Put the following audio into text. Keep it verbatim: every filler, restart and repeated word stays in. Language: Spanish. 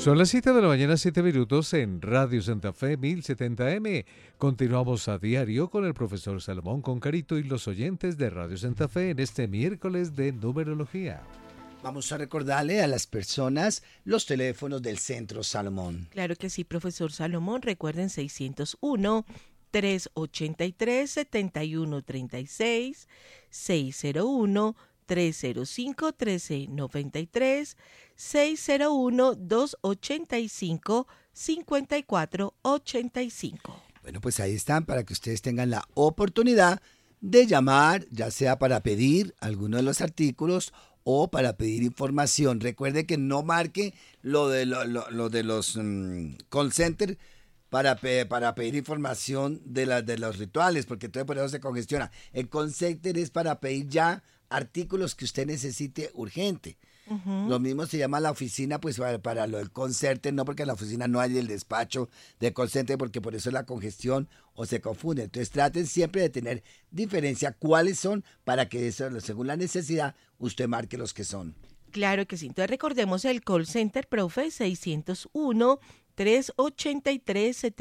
Son las siete de la mañana, siete minutos en Radio Santa Fe mil setenta eme. Continuamos a diario con el profesor Salomón Concarito y los oyentes de Radio Santa Fe en este miércoles de numerología. Vamos a recordarle a las personas los teléfonos del Centro Salomón. Claro que sí, profesor Salomón. Recuerden seiscientos uno, trescientos ochenta y tres, setenta y uno treinta y seis, seiscientos uno, trescientos cinco, trece noventa y tres, seiscientos uno, doscientos ochenta y cinco, cincuenta y cuatro ochenta y cinco. Bueno, pues ahí están para que ustedes tengan la oportunidad de llamar, ya sea para pedir alguno de los artículos o para pedir información. Recuerde que no marque lo de, lo, lo, lo de los um, call center para, pe, para pedir información de, la, de los rituales, porque todo por eso se congestiona. El call center es para pedir ya artículos que usted necesite urgente. Uh-huh. Lo mismo se llama la oficina, pues para, para lo del call center, no porque en la oficina no hay el despacho de call center, porque por eso es la congestión o se confunde. Entonces traten siempre de tener diferencia cuáles son para que eso, según la necesidad, usted marque los que son. Claro que sí. Entonces recordemos el call center, profe, seiscientos uno, trescientos ochenta y tres, setenta